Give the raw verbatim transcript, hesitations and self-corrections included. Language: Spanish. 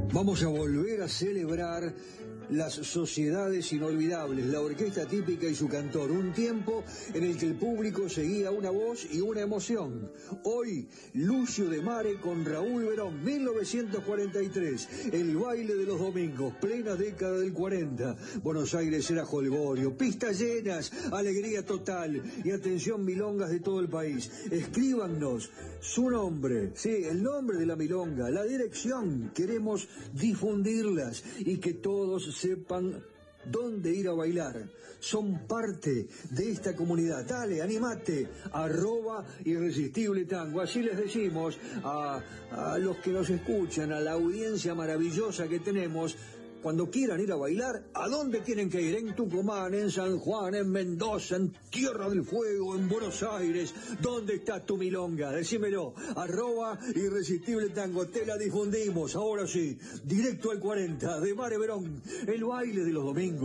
Vamos a volver a celebrar las sociedades inolvidables, la orquesta típica y su cantor, un tiempo en el que el público seguía una voz y una emoción. Hoy, Lucio de Mare con Raúl Verón, mil novecientos cuarenta y tres, el baile de los domingos, plena década del cuarenta. Buenos Aires era jolgorio, pistas llenas, alegría total y atención milongas de todo el país. Escríbanos su nombre, sí, el nombre de la milonga, la dirección, queremos difundirlas y que todos sepan dónde ir a bailar. Son parte de esta comunidad. Dale, animate, arroba Irresistible Tango. Así les decimos a, a los que nos escuchan, a la audiencia maravillosa que tenemos. Cuando quieran ir a bailar, ¿a dónde tienen que ir? En Tucumán, en San Juan, en Mendoza, en Tierra del Fuego, en Buenos Aires. ¿Dónde está tu milonga? Decímelo. Arroba Irresistible Tango. Te la difundimos. Ahora sí, directo al cuarenta de Mare Verón. El baile de los domingos.